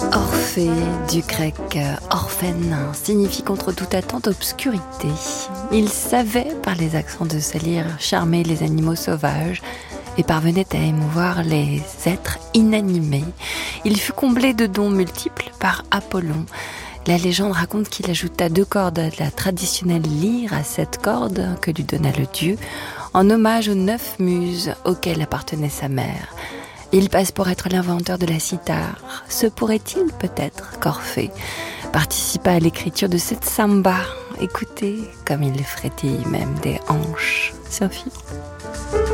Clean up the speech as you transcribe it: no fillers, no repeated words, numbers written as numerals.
Orphée, du grec orphène, signifie contre toute attente obscurité. Il savait, par les accents de sa lyre, charmer les animaux sauvages et parvenait à émouvoir les êtres inanimés. Il fut comblé de dons multiples par Apollon. La légende raconte qu'il ajouta 2 cordes de la traditionnelle lyre à 7 cordes que lui donna le dieu, en hommage aux 9 muses auxquelles appartenait sa mère. Il passe pour être l'inventeur de la cithare. Se pourrait-il peut-être qu'Orphée participa à l'écriture de cette samba? Écoutez comme il frétille même des hanches. Sophie.